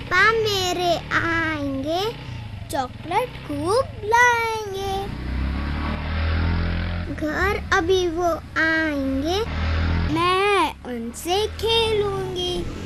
पापा मेरे आएंगे, चॉकलेट खूब लाएंगे। घर अभी वो आएंगे, मैं उनसे खेलूंगी।